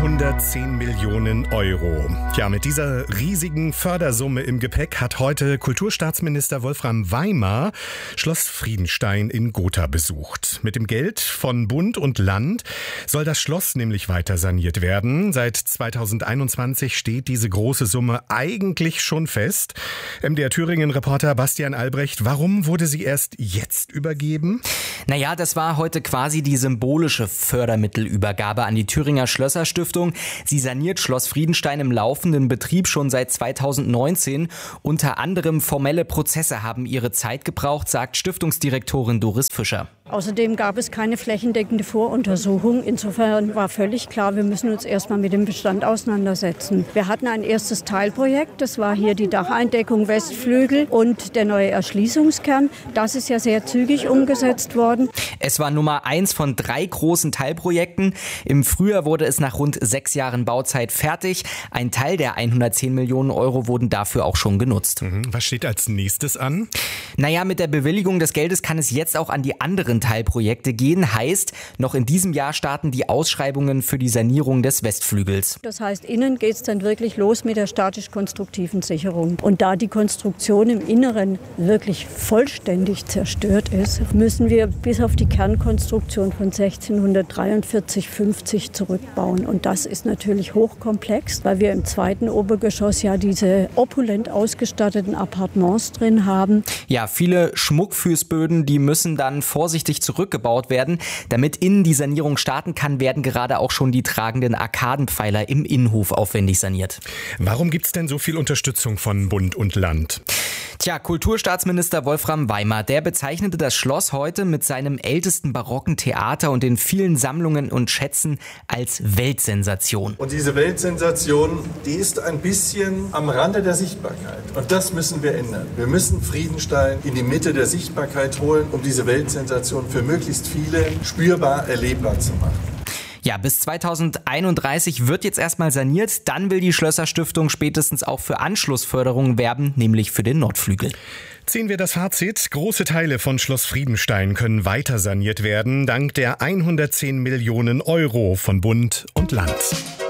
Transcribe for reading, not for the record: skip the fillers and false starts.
110 Millionen Euro. Ja, mit dieser riesigen Fördersumme im Gepäck hat heute Kulturstaatsminister Wolfram Weimar Schloss Friedenstein in Gotha besucht. Mit dem Geld von Bund und Land soll das Schloss nämlich weiter saniert werden. Seit 2021 steht diese große Summe eigentlich schon fest. MDR Thüringen-Reporter Bastian Albrecht, warum wurde sie erst jetzt übergeben? Naja, das war heute quasi die symbolische Fördermittelübergabe an die Thüringer Schlösserstiftung. Sie saniert Schloss Friedenstein im laufenden Betrieb schon seit 2019. Unter anderem formelle Prozesse haben ihre Zeit gebraucht, sagt Stiftungsdirektorin Doris Fischer. Außerdem gab es keine flächendeckende Voruntersuchung. Insofern war völlig klar, wir müssen uns erstmal mit dem Bestand auseinandersetzen. Wir hatten ein erstes Teilprojekt, das war hier die Dacheindeckung Westflügel und der neue Erschließungskern. Das ist ja sehr zügig umgesetzt worden. Es war Nummer 1 von 3 großen Teilprojekten. Im Frühjahr wurde es nach rund 6 Jahren Bauzeit fertig. Ein Teil der 110 Millionen Euro wurden dafür auch schon genutzt. Was steht als nächstes an? Naja, mit der Bewilligung des Geldes kann es jetzt auch an die anderen Teilprojekte gehen. Heißt, noch in diesem Jahr starten die Ausschreibungen für die Sanierung des Westflügels. Das heißt, innen geht es dann wirklich los mit der statisch-konstruktiven Sicherung. Und da die Konstruktion im Inneren wirklich vollständig zerstört ist, müssen wir bis auf die Kernkonstruktion von 1643/50 zurückbauen. Und das ist natürlich hochkomplex, weil wir im zweiten Obergeschoss ja diese opulent ausgestatteten Appartements drin haben. Ja, viele Schmuckfußböden, die müssen dann vorsichtig zurückgebaut werden. Damit innen die Sanierung starten kann, werden gerade auch schon die tragenden Arkadenpfeiler im Innenhof aufwendig saniert. Warum gibt es denn so viel Unterstützung von Bund und Land? Tja, Kulturstaatsminister Wolfram Weimar, der bezeichnete das Schloss heute mit seinem ältesten barocken Theater und den vielen Sammlungen und Schätzen als Weltsensation. Und diese Weltsensation, die ist ein bisschen am Rande der Sichtbarkeit. Und das müssen wir ändern. Wir müssen Friedenstein in die Mitte der Sichtbarkeit holen, um diese Weltsensation für möglichst viele spürbar erlebbar zu machen. Ja, bis 2031 wird jetzt erstmal saniert. Dann will die Schlösserstiftung spätestens auch für Anschlussförderungen werben, nämlich für den Nordflügel. Ziehen wir das Fazit. Große Teile von Schloss Friedenstein können weiter saniert werden, dank der 110 Millionen Euro von Bund und Land.